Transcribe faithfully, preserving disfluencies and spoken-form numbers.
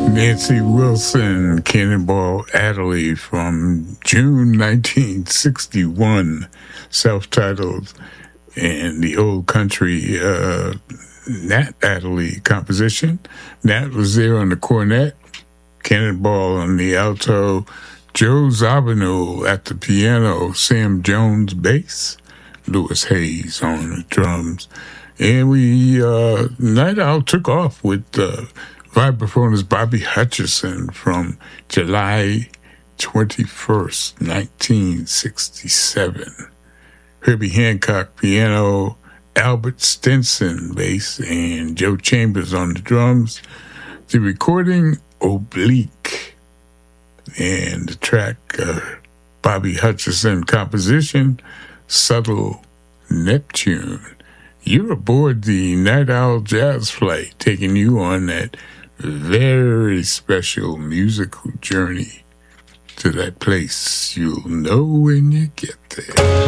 Nancy Wilson, Cannonball Adderley from June nineteen sixty-one, self-titled, and the old country uh, Nat Adderley composition. Nat was there on the cornet, Cannonball on the alto, Joe Zawinul at the piano, Sam Jones bass, Louis Hayes on the drums. And we, uh, Night Owl took off with uh, vibraphonist Bobby Hutcherson from July twenty-first, nineteen sixty-seven. Herbie Hancock piano, Albert Stinson bass, and Joe Chambers on the drums. The recording, Oblique, and the track, uh, Bobby Hutcherson composition, Subtle Neptune. You're aboard the Night Owl Jazz Flight, taking you on that very special musical journey to that place you'll know when you get there.